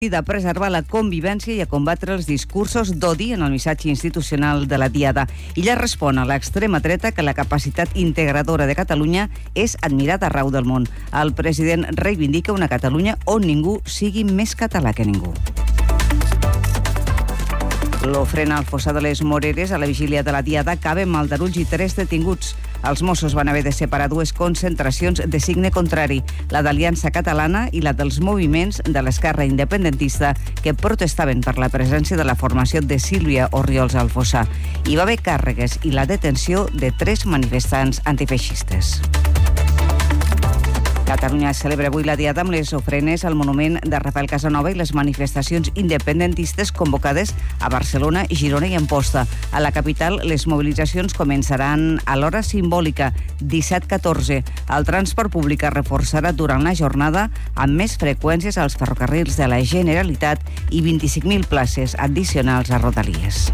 de preservar la convivència i a combatre els discursos d'odi en el missatge institucional de la Diada. Ella respon a l'extrema dreta que la capacitat integradora de Catalunya és admirada arreu del món. El president reivindica una Catalunya on ningú sigui més català que ningú. L'ofrena al fossar de les Moreres a la vigília de la Diada acaba amb aldarulls i 3 detinguts. Els Mossos van haver de separar 2 concentracions de signe contrari, la d'Aliança Catalana i la dels moviments de l'esquerra independentista que protestaven per la presència de la formació de Sílvia Orriols al fossar. Hi va haver càrregues i la detenció de 3 manifestants antifeixistes. Catalunya celebra avui la Diada amb les ofrenes al monument de Rafael Casanova i les manifestacions independentistes convocades a Barcelona, Girona i Amposta. A la capital, les mobilitzacions començaran a l'hora simbòlica, 17:14. El transport públic es reforçarà durant la jornada amb més freqüències als ferrocarrils de la Generalitat i 25.000 places addicionals a Rodalies.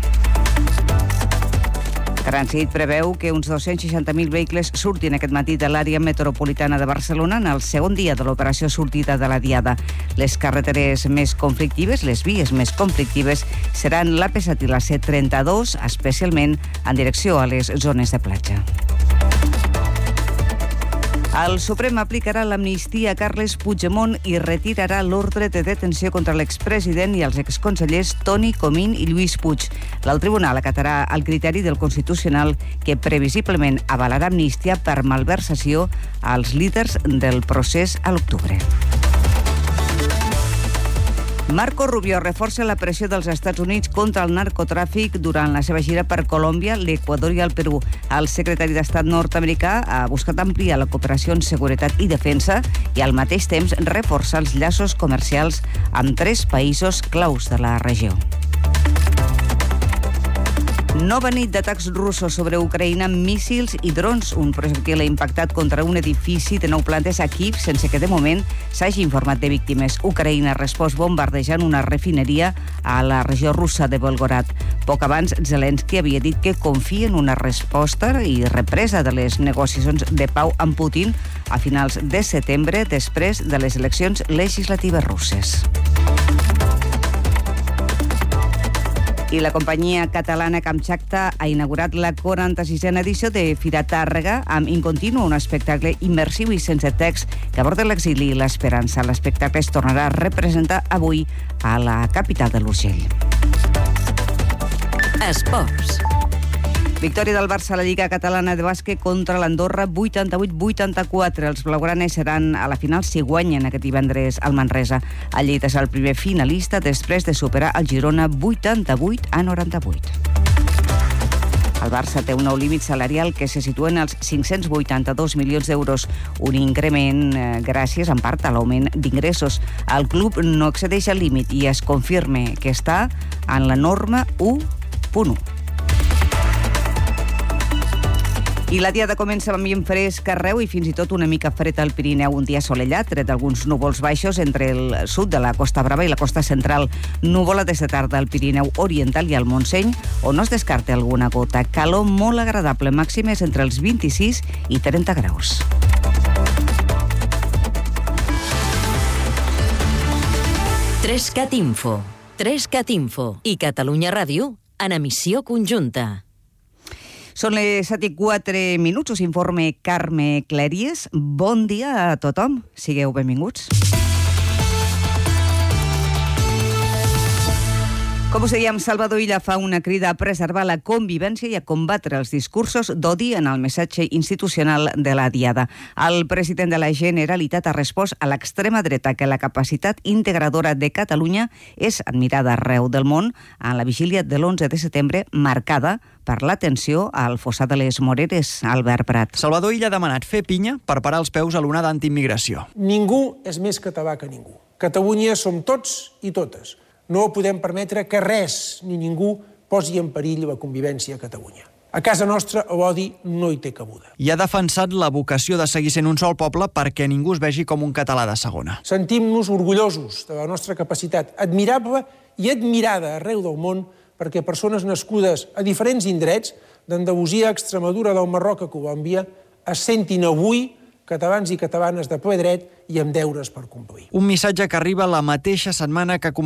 Trànsit preveu que uns 260.000 vehicles surtin aquest matí de l'àrea metropolitana de Barcelona en el segon dia de l'operació sortida de la Diada. Les carreteres més conflictives, les vies més conflictives, seran l'AP7 i la C32, especialment en direcció a les zones de platja. El Suprem aplicarà l'amnistia a Carles Puigdemont i retirarà l'ordre de detenció contra l'expresident i els exconsellers Toni Comín i Lluís Puig. El tribunal acatarà el criteri del Constitucional que previsiblement avalarà amnistia per malversació als líders del procés a l'octubre. Marco Rubio reforça la pressió dels Estats Units contra el narcotràfic durant la seva gira per Colòmbia, l'Equador i el Perú. El secretari d'Estat nord-americà ha buscat ampliar la cooperació en seguretat i defensa i al mateix temps reforçar els llaços comercials amb 3 països claus de la regió. Nova nit d'atacs russos sobre Ucraïna amb míssils i drons. Un projectil ha impactat contra un edifici de 9 plantes a Kyiv sense que de moment s'hagi informat de víctimes. Ucraïna ha respost bombardejant una refineria a la regió russa de Volgograd. Poc abans, Zelensky havia dit que confia en una resposta i represa de les negociacions de pau amb Putin a finals de setembre després de les eleccions legislatives russes. I la companyia catalana Kamchatka ha inaugurat la 46a edició de Fira Tàrrega amb Incontinua, un espectacle immersiu i sense text que aborda l'exili i l'esperança. L'espectacle es tornarà a representar avui a la capital de l'Urgell. Esports. Victòria del Barça a la Lliga Catalana de Bàsquet contra l'Andorra 88-84. Els blaugranes seran a la final si guanyen aquest divendres al Manresa. El Lleida és el primer finalista després de superar el Girona 88-98. El Barça té un nou límit salarial que se situa en els 582 milions d'euros, un increment gràcies en part a l'augment d'ingressos. El club no excedeix el límit i es confirma que està en la norma 1.1. I la Diada comença amb ambient fresc arreu i fins i tot una mica fred al Pirineu. Un dia assolellat, tret d'alguns núvols baixos entre el sud de la Costa Brava i la costa central. Núvola des de tarda al Pirineu oriental i al Montseny, on no es descarta alguna gota. Calor molt agradable, màximes entre els 26 i 30 graus. Trescat Info. Trescat Info i Catalunya Ràdio en emissió conjunta. Són les 7:04, us informa Carme Clèries. Bon dia a tothom. Sigueu benvinguts. Com us dèiem, Salvador Illa fa una crida a preservar la convivència i a combatre els discursos d'odi en el missatge institucional de la Diada. El president de la Generalitat ha respost a l'extrema dreta que la capacitat integradora de Catalunya és admirada arreu del món en la vigília de l'11 de setembre, marcada per l'atenció al fossar de les Moreres. Albert Prat. Salvador Illa ha demanat fer pinya per parar els peus a l'onada antiimmigració. Ningú és més català que ningú. Catalunya som tots i totes. No podem permetre que res ni ningú posi en perill la convivència a Catalunya. A casa nostra l'odi no hi té cabuda. I ha defensat la vocació de seguir sent un sol poble perquè ningú es vegi com un català de segona. Sentim-nos orgullosos de la nostra capacitat admirable i admirada arreu del món perquè persones nascudes a diferents indrets, d'Andalusia a Extremadura, del Marroc a Colòmbia, es sentin avui catalans i catalanes de ple dret i amb deures per complir. Un missatge que arriba la mateixa setmana que